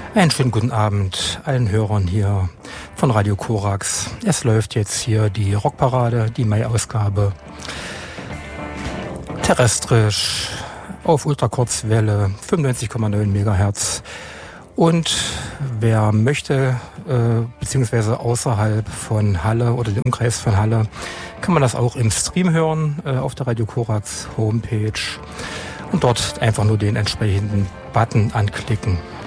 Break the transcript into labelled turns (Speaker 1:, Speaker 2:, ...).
Speaker 1: Einen schönen guten Abend allen Hörern hier von Radio Korax. Es läuft jetzt hier die Rockparade, die Mai-Ausgabe. Terrestrisch, auf Ultrakurzwelle, 95,9 MHz. Und wer möchte, beziehungsweise außerhalb von Halle oder dem Umkreis von Halle, kann man das auch im Stream hören, auf der Radio Korax Homepage. Und dort einfach nur den entsprechenden Button anklicken.